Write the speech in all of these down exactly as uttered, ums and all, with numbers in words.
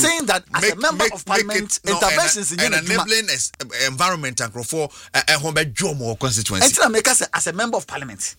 saying that as make, a member make, of parliament, it, interventions no, in and enabling a, environment and for a home bedroom or constituency. Until I make us as a member of parliament,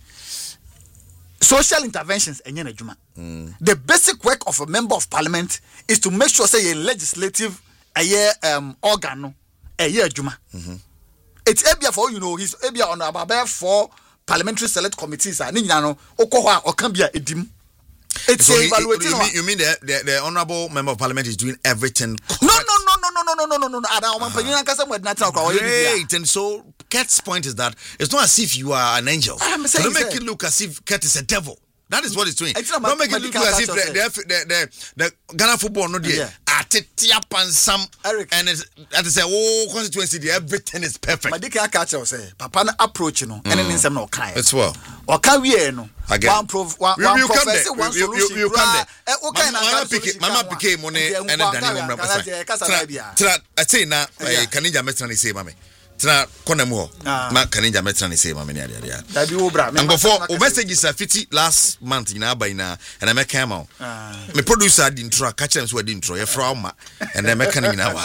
social interventions and mm. the basic work of a member of parliament is to make sure say a legislative a year um organ a year juma. Mm-hmm. It's ebia for you know he's ebia on about four parliamentary select committees and you know okoha or can be a edim. It's so evaluating. You mean, you mean the, the the honorable member of parliament is doing everything correct? No, no, no, no, no, no, no, no, no, no. Uh-huh. Great. And so Kurt's point is that it's not as if you are an angel. I'm so saying don't make it look as if Kurt is a devil. That is what it's doing. It's don't make it look as if the the, the, the, the Ghana football no there. Atetia pansam and that is a whole constituency. The everything is perfect. But they can't catch us. Say, Papa na approach you know. And then some no kind. It's well. Or can we no? Again. One prov one one professor one solution. You come there. Mama pick Mama pick money and then Daniel Mbrabasa. Try I say na Kanija Metran say mama. Tena kona mo ma Kanija Metran say mama ni ade ade. That be obra. And before o messages are fifty last month in aba ina and I make come out. Me producer did intro catch them so did intro e fra ma and then make na wa.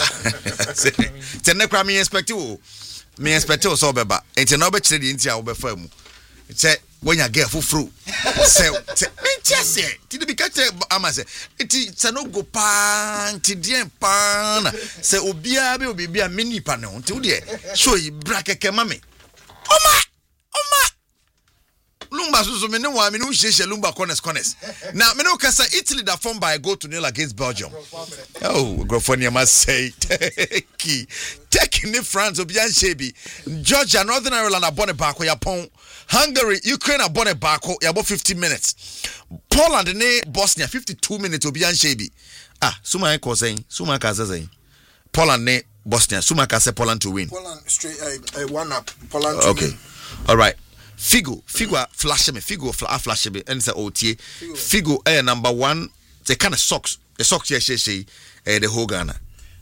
Say na kwa me expect you. Me expect you so beba. Enti na obe kire di ntia wo be fa mu. Say when you get full fruit, say, me just say, did be catch ama say, it no go pan, tidien pan, say obia be obi a mini pan on to there. Show you bracket mame. Oma, oma. Lumba so me no wa me no hye Lumba corners corners. Now me no kasa Italy that formed by a goal to nil against Belgium. Oh, Grofonia must say, key. Taking the France obi an shebi. Georgia, Northern Ireland are born back where Japon. Hungary, Ukraine are born back about fifty minutes. Poland and Bosnia fifty-two minutes obi an shebi. Ah, suma ko saying, suma ka saying. Poland and Bosnia, suma ka say Poland to win. Poland straight uh, uh, one up. Poland to okay. win. All right. Figo, Figo flash me, Figo flash me, and say O T A. Figo eh number one, the kind of socks, the socks yes yes eh the whole Ghana.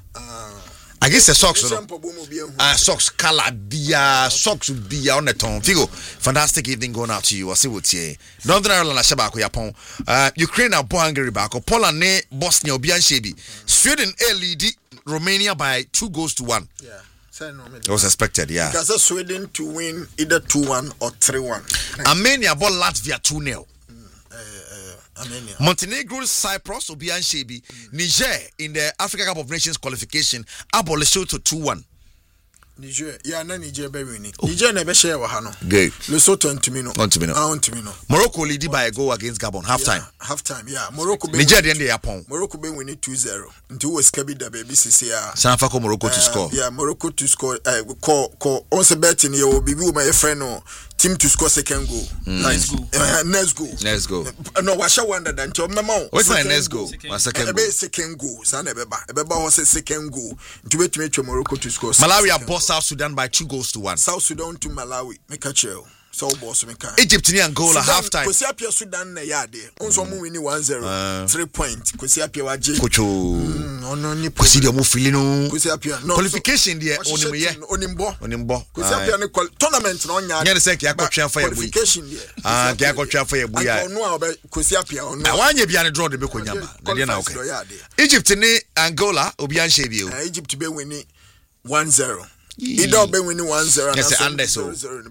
I guess the socks no. Ah socks color bia socks bia on the tongue. Figo, fantastic evening going out to you. I see what you. Northern Ireland ashaba ko Japan. Uh Ukraine are Hungary back. Poland ne Bosnia obian shebi. Sweden a lead Romania by two goals to one. Yeah. It was expected, yeah. Because Sweden to win either two one or three one. Armenia bought Latvia two nil. Mm, uh, uh, Armenia. Montenegro, Cyprus, Obian Shebi. Mm. Niger in the Africa Cup of Nations qualification, abol Lesotho two one. Niger, yeah, na Niger be winning. Niger never share wa hano. Good. Lesotho on Timino. On Timino. Ah, on Timino. Morocco leading by a goal against Gabon half time. Yeah, half time, yeah. Morocco be Niger the end Japan. Morocco be winning two zero. Until was Kabi da baby C C A. Sanfa ko Morocco to score. Yeah, Morocco to score. Uh, call call on se betting you will be my friend no team to score second goal. Mm. Nice goal. Uh, next goal. Next goal. Uh, no, washa wonder than to memo. What's my next goal? My second goal. Second goal. Sana beba. Beba was a second goal. To wait to make Morocco to score. Malawi are boss South Sudan by two goals to one. South Sudan to Malawi. Make a chill. So boss make a Egypt ni Angola half time. Kosi apia Sudan na yade. Onso mu wini one zero. three point. Kosi apia waje. Kocho. Ono ni Kosi de mo fili no. Kosi apia. No. Qualification there onimo ye. Onimbo. Onimbo. Kosi apia ni tournament no nya. Nya se ki akotwa fa ya bui. Qualification there. Ah, ki akotwa fa ya bui ya. Ono a obe Kosi apia ono. Na wanye bia ne draw de be konyama. Na de na okay. Egypt ni Angola obi an shebi o. Egypt be wini one zero. Either be winning one zero and yes, Andes so.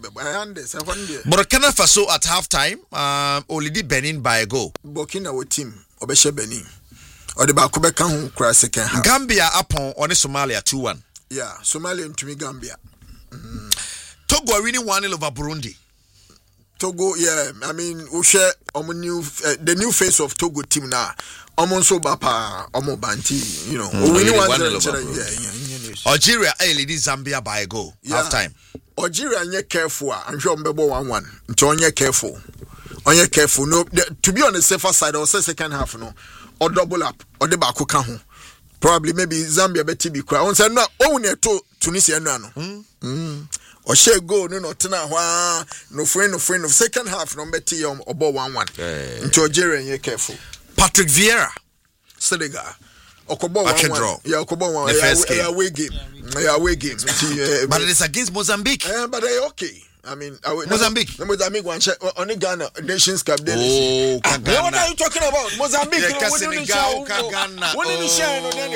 Burkina Faso at halftime, um, already Benin by a goal. Burkina with team, Obeshe Benin. Or the Bakubeka who crash second half. Gambia upon on Somalia two one. Yeah, Somalia to me Gambia. Mm. Togo are winning one nil over Burundi. Togo, yeah, I mean, we share um, new uh, the new face of Togo team now. Omonso Bapa, Omo Banti, you know, mm, winning one zero. Yeah, yeah, yeah. Algeria a lead Zambia by a goal yeah. Half time. Algeria nye careful and sure mbebo one one. Nti onye careful. Onye careful. No, the, to be on the safer side, or say second half no, or double up, or the back ka ho. Probably maybe Zambia better be quiet. On say no, own to Tunisia no no. Mm. Mm. Or share go no no tena hwa no friend no friend of second half no better um obo one one. Nti Algeria nye careful. Patrick Vieira, Senegal. Okobo one one. Yeah, Okobo one. The first game. Yeah, away game. Yeah, away game. But it is against Mozambique. Yeah, but they okay. I mean, Mozambique. The Mozambique one. Only Ghana Nations Cup. Oh, Ghana. What are you talking about? Mozambique. Senegal, Ghana. What did you share?